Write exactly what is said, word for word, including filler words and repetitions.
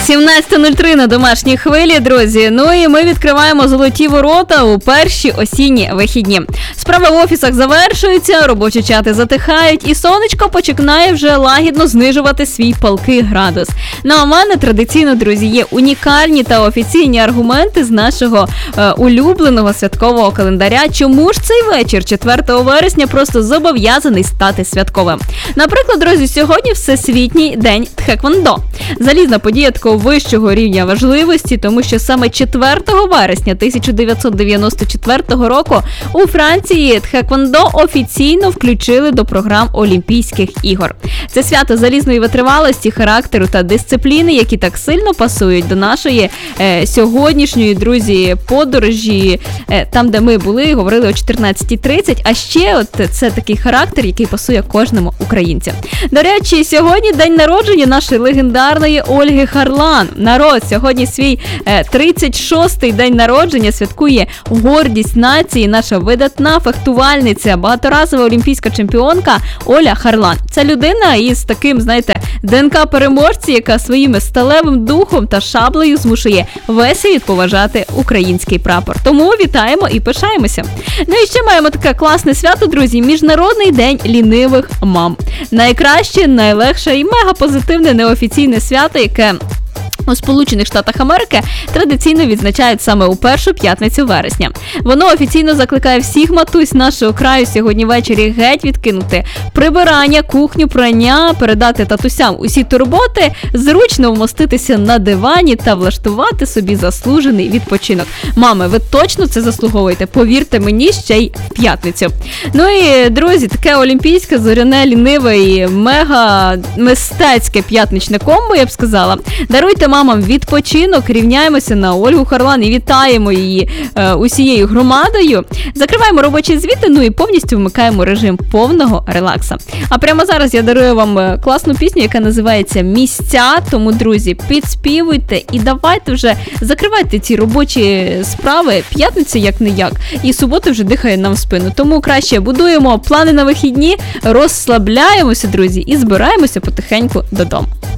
сімнадцята нуль три на домашній хвилі, друзі. Ну і ми відкриваємо золоті ворота у перші осінні вихідні. Справи в офісах завершуються, робочі чати затихають, і сонечко починає вже лагідно знижувати свій палкий градус. Ну а в мене традиційно, друзі, є унікальні та офіційні аргументи з нашого е, улюбленого святкового календаря. Чому ж цей вечір, четвертого вересня, просто зобов'язаний стати святковим? Наприклад, друзі, сьогодні Всесвітній день тхеквондо. Залізна подія такого вищого рівня важливості, тому що саме четвертого вересня тисяча дев'ятсот дев'яносто четвертого року у Франції тхеквондо офіційно включили до програм Олімпійських ігор. Це свято залізної витривалості, характеру та дисципліни, які так сильно пасують до нашої е, сьогоднішньої, друзі, подорожі, е, там, де ми були, говорили о чотирнадцятій тридцять, а ще от це такий характер, який пасує кожному українцю. До речі, сьогодні день народження нашої легендарної Ольги Харлан. Народ, сьогодні свій е, тридцять шостий день народження святкує гордість нації, наша видатна фехтувальниця, багаторазова олімпійська чемпіонка Оля Харлан. Це людина із таким, знаєте, ДНК переможці, яка своїм сталевим духом та шаблею змушує весь світ поважати український прапор. Тому вітаємо і пишаємося. Ну і ще маємо таке класне свято, друзі, Міжнародний день лінивих мам. Найкраще, найлегше і мегапозитивне неофіційне свято, яке у Сполучених Штатах Америки традиційно відзначають саме у першу п'ятницю вересня. Воно офіційно закликає всіх матусь нашого краю сьогодні ввечері геть відкинути прибирання, кухню, прання, передати татусям усі турботи, зручно вмоститися на дивані та влаштувати собі заслужений відпочинок. Мами, ви точно це заслуговуєте, повірте мені, ще й в п'ятницю. Ну і, друзі, таке олімпійське, зоряне, ліниве і мега мистецьке п'ятничне комбо, я б сказала. Даруйте мамам відпочинок, рівняємося на Ольгу Харлан і вітаємо її е, усією громадою. Закриваємо робочі звіти, ну і повністю вмикаємо режим повного релакса. А прямо зараз я дарую вам класну пісню, яка називається «Місця». Тому, друзі, підспівуйте і давайте вже закривайте ці робочі справи. П'ятниця як-не-як. І субота вже дихає нам в спину. Тому краще будуємо плани на вихідні, розслабляємося, друзі, і збираємося потихеньку додому.